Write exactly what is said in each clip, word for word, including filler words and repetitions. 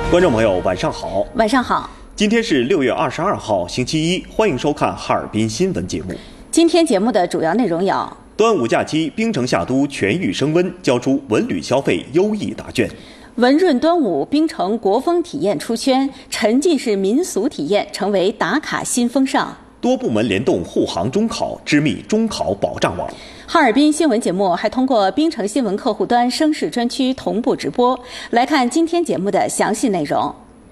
观众朋友，晚上好。 晚上好。 今天是六月二十二号，星期一，欢迎收看哈尔滨新闻节目。 今天节目的主要内容有： 端午假期，冰城夏都全域升温，交出文旅消费优异答卷； 文润端午，冰城国风体验出圈，沉浸式民俗体验成为打卡新风尚； 多部门联动护航中考，织密中考保障网。 哈尔滨新闻节目还通过冰城新闻客户端声势专区同步直播。来看今天节目的详细内容。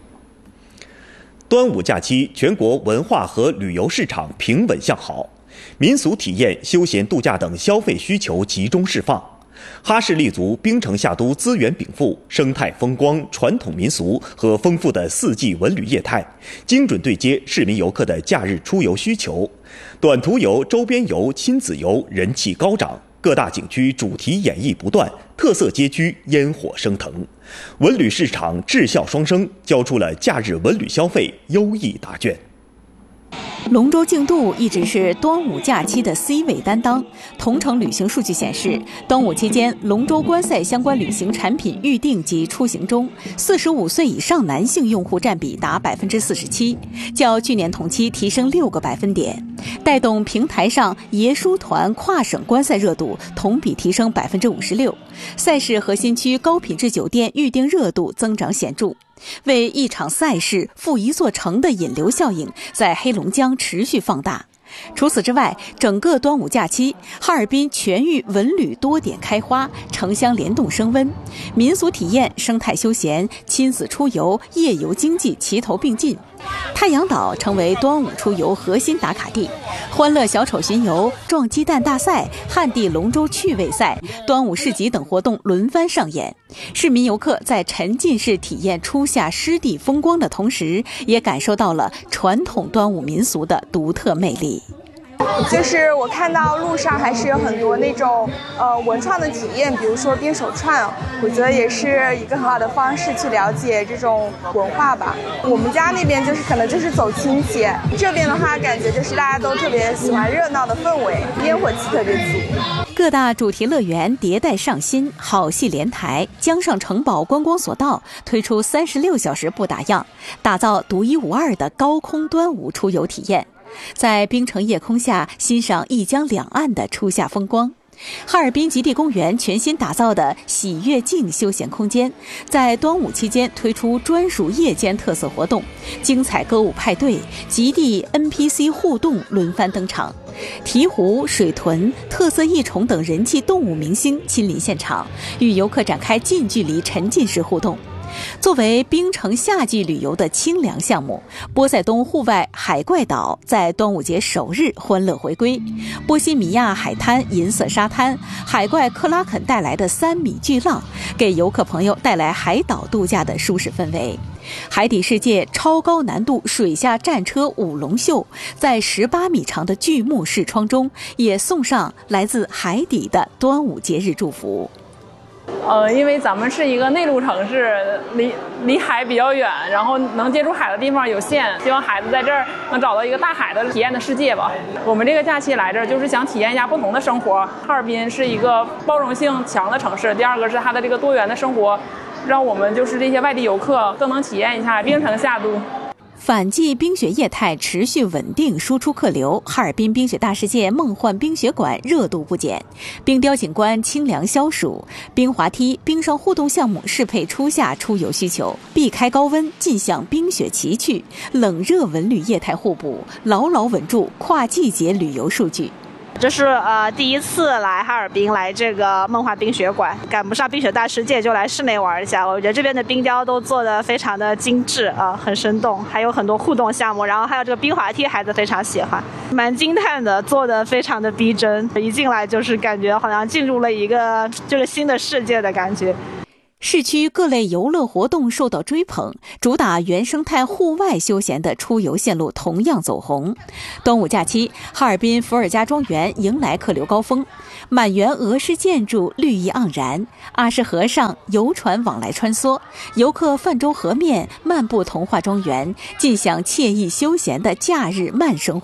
端午假期，全国文化和旅游市场平稳向好，民俗体验、休闲度假等消费需求集中释放。哈市立足冰城夏都资源禀赋、生态风光、传统民俗和丰富的四季文旅业态，精准对接市民游客的假日出游需求。短途游、周边游、亲子游人气高涨，各大景区主题演绎不断，特色街区烟火升腾，文旅市场质效双升，交出了假日文旅消费优异答卷。 龙舟竞渡一直是端午假期的 C 位担当。同城旅行数据显示，端午期间龙舟观赛相关旅行产品预订及出行中，四十五岁以上男性用户占比达百分之四十七，较去年同期提升六个百分点，带动平台上爷叔团跨省观赛热度同比提升百分之五十六，赛事核心区高品质酒店预订热度增长显著。为一场赛事赴一座城的引流效应在黑龙江持续放大。除此之外，整个端午假期，哈尔滨全域文旅多点开花，城乡联动升温，民俗体验、生态休闲、亲子出游、夜游经济齐头并进。太阳岛成为端午出游核心打卡地，欢乐小丑巡游、撞鸡蛋大赛、旱地龙舟趣味赛、端午市集等活动轮番上演。市民游客在沉浸式体验初夏湿地风光的同时，也感受到了传统端午民俗的独特魅力。 就是我看到路上还是有很多那种呃文创的体验，比如说编手串，我觉得也是一个很好的方式去了解这种文化吧。我们家那边就是可能就是走亲戚，这边的话感觉就是大家都特别喜欢热闹的氛围，烟火气特别足。 各大主题乐园迭代上新，好戏连台。江上城堡观光索道推出三十六小时不打烊，打造独一无二的高空端午出游体验。在冰城夜空下欣赏一江两岸的初夏风光。哈尔滨极地公园全新打造的喜悦境休闲空间，在端午期间推出专属夜间特色活动，精彩歌舞派对、极地 N P C 互动轮番登场，鹈鹕、水豚、特色异虫等人气动物明星亲临现场，与游客展开近距离沉浸式互动。作为冰城夏季旅游的清凉项目，波塞冬户外海怪岛在端午节首日欢乐回归。波西米亚海滩银色沙滩，海怪克拉肯带来的三米巨浪，给游客朋友带来海岛度假的舒适氛围。海底世界超高难度水下战车舞龙秀，在十八米长的巨幕视窗中，也送上来自海底的端午节日祝福。 呃，因为咱们是一个内陆城市，离离海比较远，然后能接触海的地方有限，希望孩子在这儿能找到一个大海的体验的世界吧。我们这个假期来这儿就是想体验一下不同的生活。哈尔滨是一个包容性强的城市，第二个是它的这个多元的生活，让我们就是这些外地游客更能体验一下冰城夏都。 反季冰雪业态持续稳定输出客流，哈尔滨冰雪大世界梦幻冰雪馆热度不减，冰雕景观清凉消暑，冰滑梯、冰上互动项目适配初夏出游需求，避开高温，尽享冰雪奇趣，冷热文旅业态互补，牢牢稳住跨季节旅游数据。 这是呃第一次来哈尔滨，来这个梦幻冰雪馆，赶不上冰雪大世界就来室内玩一下。我觉得这边的冰雕都做得非常的精致啊、呃，很生动，还有很多互动项目，然后还有这个冰滑梯，孩子非常喜欢，蛮惊叹的，做得非常的逼真，一进来就是感觉好像进入了一个就是新的世界的感觉。 市区各类游乐活动受到追捧，主打原生态户外休闲的出游线路同样走红。端午假期，哈尔滨伏尔加庄园迎来客流高峰，满园俄式建筑绿意盎然，阿诗河上游船往来穿梭，游客泛舟河面漫步童话庄园，尽享惬意休闲的假日慢生活。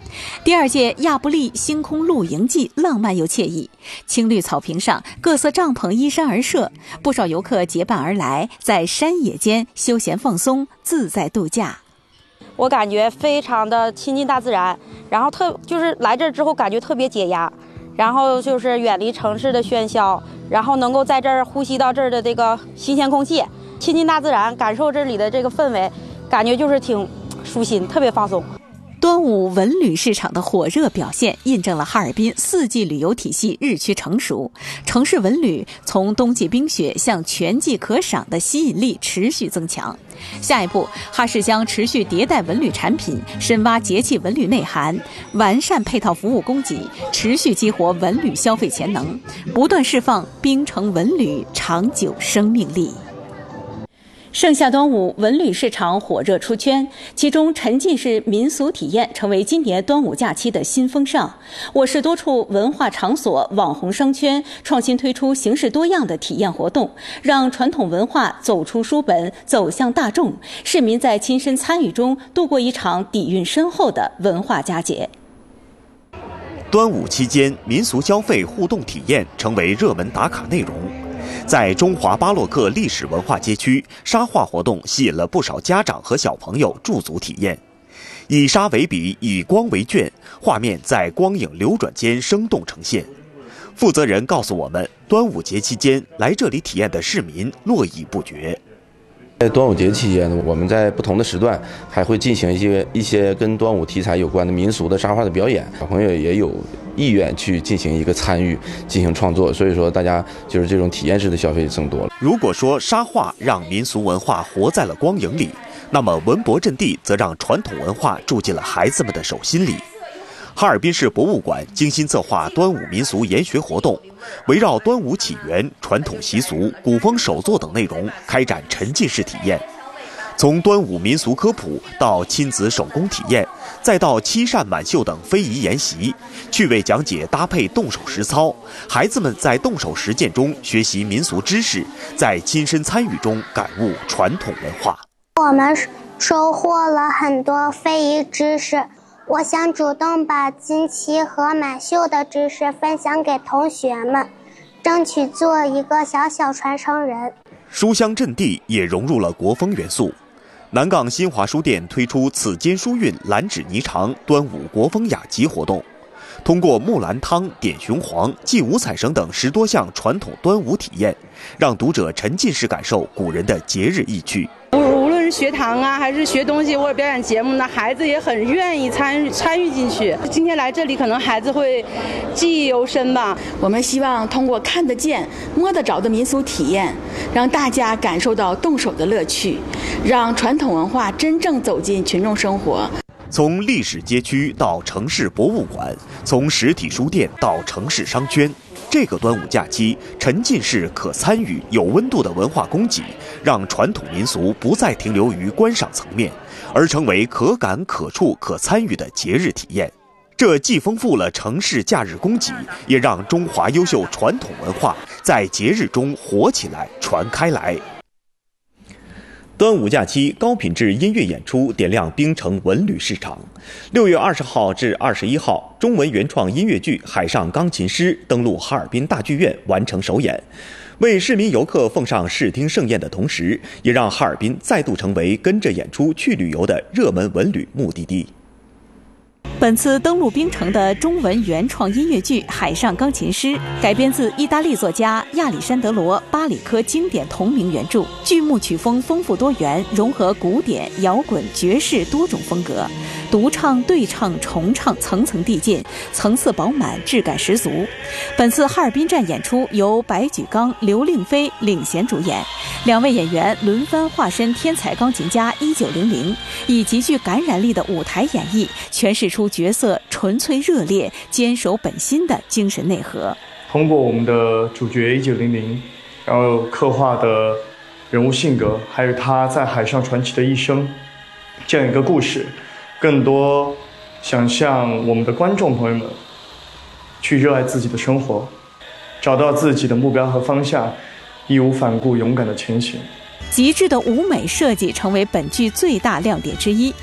第二届亚布力星空露营季浪漫又惬意，青绿草坪上各色帐篷依山而设，不少游客结伴而来，在山野间休闲放松，自在度假。 我感觉非常的亲近大自然，然后特就是来这儿之后感觉特别解压，然后就是远离城市的喧嚣，然后能够在这儿呼吸到这儿的这个新鲜空气，亲近大自然，感受这里的这个氛围，感觉就是挺舒心，特别放松。 端午文旅市场的火热表现，印证了哈尔滨四季旅游体系日趋成熟，城市文旅从冬季冰雪向全季可赏的吸引力持续增强。下一步，哈市将持续迭代文旅产品，深挖节气文旅内涵，完善配套服务供给，持续激活文旅消费潜能，不断释放冰城文旅长久生命力。盛夏端午文旅市场火热出圈，其中沉浸式民俗体验成为今年端午假期的新风尚。我市多处文化场所、网红商圈创新推出形式多样的体验活动，让传统文化走出书本，走向大众，市民在亲身参与中度过一场底蕴深厚的文化佳节。 端午期间，民俗消费互动体验成为热门打卡内容。在中华巴洛克历史文化街区，沙画活动吸引了不少家长和小朋友驻足体验。以沙为笔，以光为卷，画面在光影流转间生动呈现。负责人告诉我们，端午节期间来这里体验的市民络绎不绝。 在端午节期间呢，我们在不同的时段还会进行一些一些跟端午题材有关的民俗的沙画的表演，小朋友也有意愿去进行一个参与，进行创作，所以说大家就是这种体验式的消费增多了。 如果说沙画让民俗文化活在了光影里，那么文博阵地则让传统文化住进了孩子们的手心里。哈尔滨市博物馆精心策划端午民俗研学活动，围绕端午起源、传统习俗、古风手作等内容开展沉浸式体验。从端午民俗科普到亲子手工体验，再到七扇满绣等非遗研习，趣味讲解搭配动手实操，孩子们在动手实践中学习民俗知识，在亲身参与中感悟传统文化。 我们收获了很多非遗知识，我想主动把金漆和满绣的知识分享给同学们，争取做一个小小传承人。 书香阵地也融入了国风元素。南岗新华书店推出此间书韵兰芷霓裳端午国风雅集活动，通过木兰汤、点雄黄、祭五彩绳等十多项传统端午体验，让读者沉浸式感受古人的节日意趣。 无论是学堂啊，还是学东西或者表演节目呢，孩子也很愿意参与参与进去。今天来这里，可能孩子会记忆犹深吧。 我们希望通过看得见、摸得着的民俗体验，让大家感受到动手的乐趣，让传统文化真正走进群众生活。 从历史街区到城市博物馆，从实体书店到城市商圈，这个端午假期，沉浸式可参与、有温度的文化供给，让传统民俗不再停留于观赏层面，而成为可感、可触、可参与的节日体验。这既丰富了城市假日供给，也让中华优秀传统文化在节日中活起来、传开来。端午假期高品质音乐演出点亮冰城文旅市场。六月二十号至二十一号，中文原创音乐剧《海上钢琴师》登陆哈尔滨大剧院完成首演，为市民游客奉上视听盛宴的同时，也让哈尔滨再度成为跟着演出去旅游的热门文旅目的地。 本次登陆冰城的中文原创音乐剧《海上钢琴师》改编自意大利作家亚历山德罗·巴里科经典同名原著，剧目曲风丰富多元，融合古典、摇滚、爵士多种风格，独唱、对唱、重唱层层递进，层次饱满，质感十足。本次哈尔滨站演出由白举纲、刘令飞领衔主演，两位演员轮番化身天才钢琴家一九零零，以极具感染力的舞台演绎诠释出角色纯粹热烈、坚守本心的精神内核。 通过我们的主角一九零零，然后刻画的人物性格，还有他在海上传奇的一生，这样一个故事，更多想向我们的观众朋友们去热爱自己的生活，找到自己的目标和方向，义无反顾、勇敢的前行。 极致的舞美设计成为本剧最大亮点之一。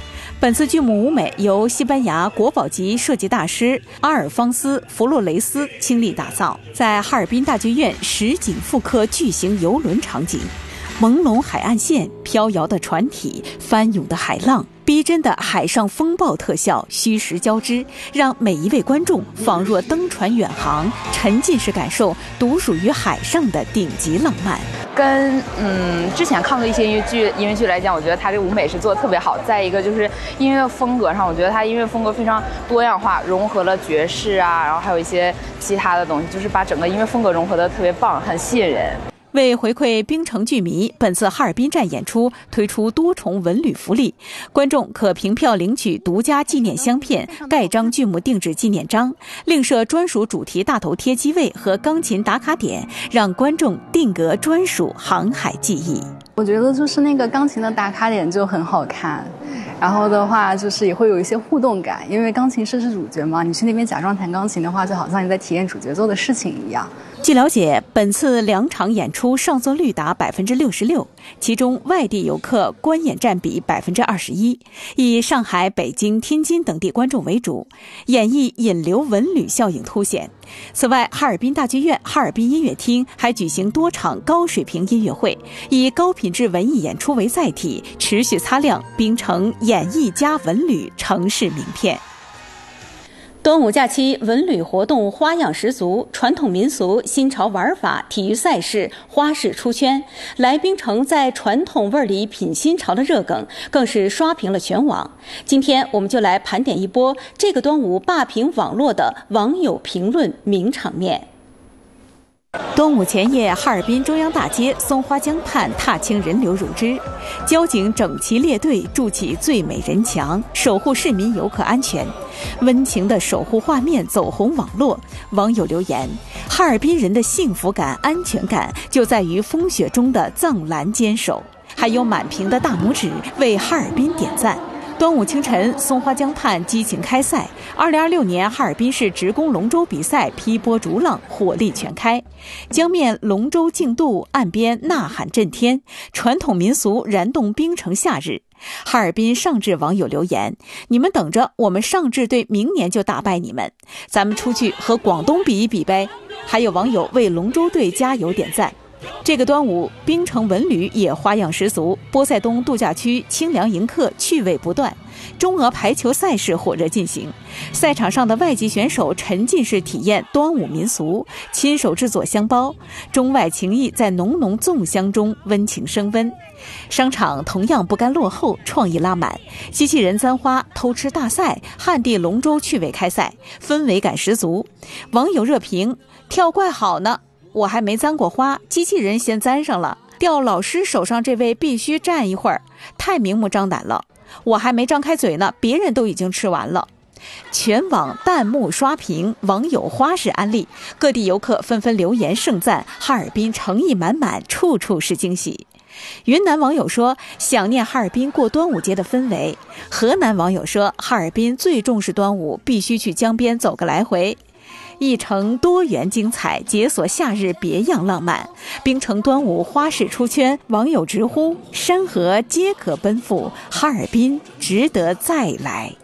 本次剧目舞美由西班牙国宝级设计大师阿尔方斯·弗洛雷斯倾力打造，在哈尔滨大剧院实景复刻巨型游轮场景，朦胧海岸线、飘摇的船体、翻涌的海浪、逼真的海上风暴特效虚实交织，让每一位观众仿若登船远航，沉浸式感受独属于海上的顶级浪漫。 跟嗯之前看过的一些音乐剧音乐剧来讲，我觉得它这个舞美是做得特别好。再一个就是音乐风格上，我觉得它音乐风格非常多样化，融合了爵士啊，然后还有一些其他的东西，就是把整个音乐风格融合得特别棒，很吸引人。 为回馈冰城剧迷，本次哈尔滨站演出推出多重文旅福利，观众可凭票领取独家纪念相片、盖章剧目定制纪念章，另设专属主题大头贴机位和钢琴打卡点，让观众定格专属航海记忆。 我觉得就是那个钢琴的打卡点就很好看，然后的话就是也会有一些互动感，因为钢琴师是主角嘛，你去那边假装弹钢琴的话，就好像你在体验主角做的事情一样。 据了解，本次两场演出上座率达百分之六十六，其中外地游客观演占比百分之二十一，以上海、北京、天津等地观众为主，演绎引流文旅效应凸显。此外，哈尔滨大剧院、哈尔滨音乐厅还举行多场高水平音乐会，以高品质文艺演出为载体，持续擦亮冰城演艺加文旅城市名片。端午假期文旅活动花样十足，传统民俗、新潮玩法、体育赛事、花式出圈，来冰城在传统味里品新潮的热梗更是刷屏了全网。今天我们就来盘点一波这个端午霸屏网络的网友评论名场面。端午前夜，哈尔滨中央大街松花江畔踏青人流如织，交警整齐列队筑起最美人墙，守护市民游客安全。温情的守护画面走红网络，网友留言：哈尔滨人的幸福感、安全感就在于风雪中的藏蓝坚守。还有满屏的大拇指为哈尔滨点赞。端午清晨，松花江畔激情开赛。二零二六年哈尔滨市职工龙舟比赛劈波逐浪，火力全开。江面龙舟竞渡，岸边呐喊震天，传统民俗燃动冰城夏日。哈尔滨上智网友留言：你们等着，我们上智队明年就打败你们，咱们出去和广东比一比呗。还有网友为龙舟队加油点赞。这个端午，冰城文旅也花样十足，波塞冬度假区清凉迎客，趣味不断。中俄排球赛事火热进行，赛场上的外籍选手沉浸式体验端午民俗，亲手制作香包，中外情谊在浓浓粽香中温情升温。商场同样不甘落后，创意拉满，机器人簪花、偷吃大赛、旱地龙舟趣味开赛，氛围感十足。网友热评：跳怪好呢，我还没簪过花，机器人先簪上了。掉老师手上这位必须站一会儿，太明目张胆了。我还没张开嘴呢，别人都已经吃完了。全网弹幕刷屏，网友花式安利，各地游客纷纷留言盛赞哈尔滨诚意满满，处处是惊喜。云南网友说想念哈尔滨过端午节的氛围。河南网友说哈尔滨最重视端午，必须去江边走个来回。一城多元精彩，解锁夏日别样浪漫。冰城端午花式出圈，网友直呼山河皆可奔赴，哈尔滨值得再来。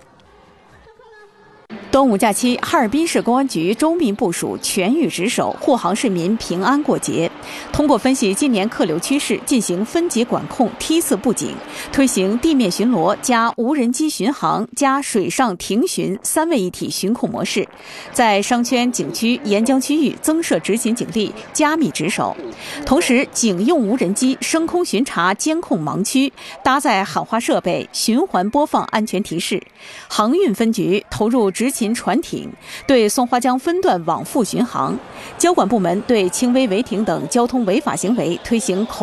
端午假期，哈尔滨市公安局周密部署，全域值守，护航市民平安过节。通过分析今年客流趋势，进行分级管控、梯次布警，推行地面巡逻加无人机巡航加水上停巡三位一体巡控模式，在商圈、景区、沿江区域增设执勤警力，加密值守。同时，警用无人机升空巡查监控盲区，搭载喊话设备，循环播放安全提示。航运分局投入执勤船艇，对松花江分段往复巡航。交管部门对轻微违停等交通违法行为推行口